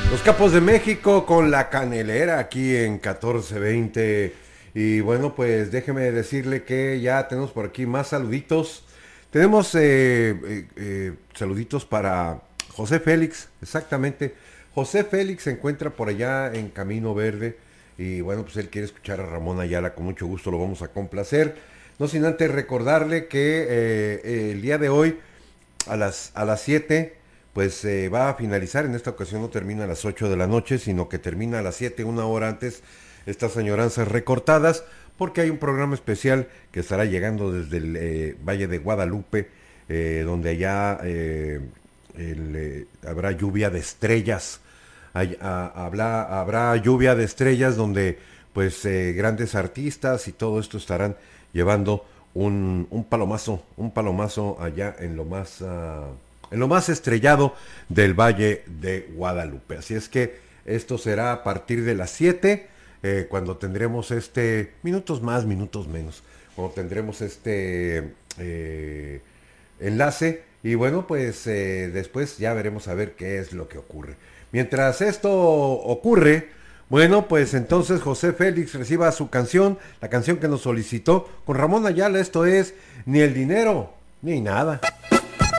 Los Capos de México con la Canelera aquí en 1420. Y bueno, pues déjeme decirle que ya tenemos por aquí más saluditos. Tenemos saluditos para José Félix, exactamente. José Félix se encuentra por allá en Camino Verde. Y bueno, pues él quiere escuchar a Ramón Ayala, con mucho gusto lo vamos a complacer. No sin antes recordarle que el día de hoy a las 7 pues va a finalizar. En esta ocasión no termina a las 8 de la noche, sino que termina a las 7, una hora antes, estas añoranzas recortadas, porque hay un programa especial que estará llegando desde el Valle de Guadalupe, donde allá habrá lluvia de estrellas. Habrá lluvia de estrellas donde pues grandes artistas y todo esto estarán llevando un palomazo allá en lo más estrellado del Valle de Guadalupe. Así es que esto será a partir de las 7, cuando tendremos minutos más, minutos menos, cuando tendremos enlace. Y bueno, pues después ya veremos a ver qué es lo que ocurre. Mientras esto ocurre, bueno, pues entonces José Félix reciba su canción, la canción que nos solicitó con Ramón Ayala. Esto es Ni el dinero, ni nada.